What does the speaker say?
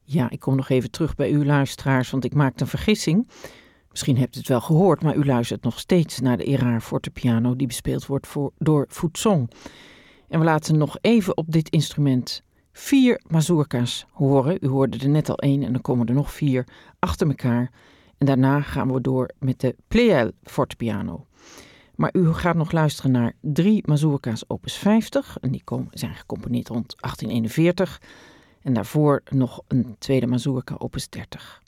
Ja, ik kom nog even terug bij u luisteraars, want ik maakte een vergissing. Misschien hebt u het wel gehoord, maar u luistert nog steeds naar de Erard fortepiano die bespeeld wordt door Foutsong. En we laten nog even op dit instrument 4 mazurka's horen. U hoorde er net al 1 en dan komen er nog 4 achter elkaar. En daarna gaan we door met de Pleyel fortepiano. Maar u gaat nog luisteren naar 3 mazurka's opus 50. En die zijn gecomponeerd rond 1841. En daarvoor nog een tweede mazurka opus 30.